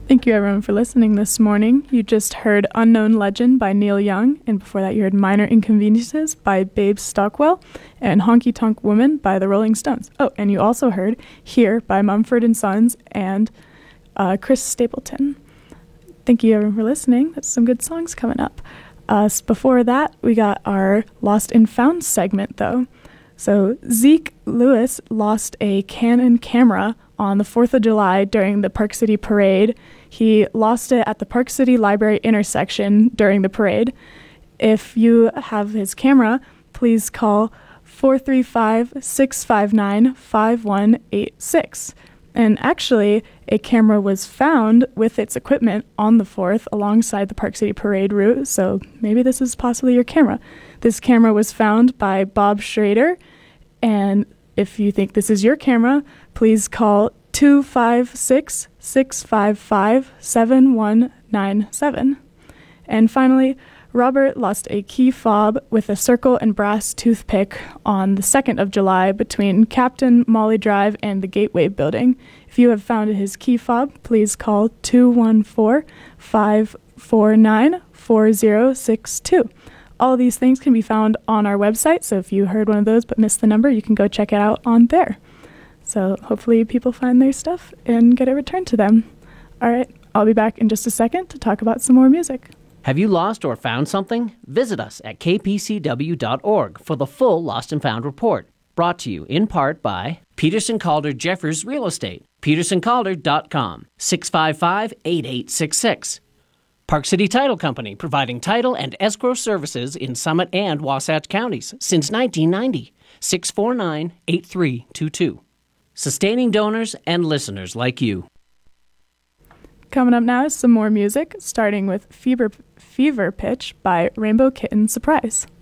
Thank you everyone for listening this morning. You just heard Unknown Legend by Neil Young, and before that you heard Minor Inconveniences by Babe Stockwell, and Honky Tonk Woman by the Rolling Stones. Oh, and you also heard Here by Mumford & Sons and Chris Stapleton. Thank you everyone for listening. That's some good songs coming up. Before that, we got our Lost and Found segment, though. So Zeke Lewis lost a Canon camera on the 4th of July during the Park City Parade. He lost it at the Park City Library intersection during the parade. If you have his camera, please call 435-659-5186. And actually, a camera was found with its equipment on the 4th alongside the Park City Parade route, so maybe this is possibly your camera. This camera was found by Bob Schrader, and if you think this is your camera, please call 256-655-7197. And finally, Robert lost a key fob with a circle and brass toothpick on the 2nd of July between Captain Molly Drive and the Gateway Building. If you have found his key fob, please call 214-549-4062. All of these things can be found on our website, so if you heard one of those but missed the number, you can go check it out on there. So hopefully people find their stuff and get it returned to them. All right, I'll be back in just a second to talk about some more music. Have you lost or found something? Visit us at kpcw.org for the full Lost and Found report. Brought to you in part by Peterson Calder Jeffers Real Estate, petersоncalder.com, 655-8866. Park City Title Company, providing title and escrow services in Summit and Wasatch counties since 1990, 649-8322. Sustaining donors and listeners like you. Coming up now is some more music, starting with Fever Pitch by Rainbow Kitten Surprise.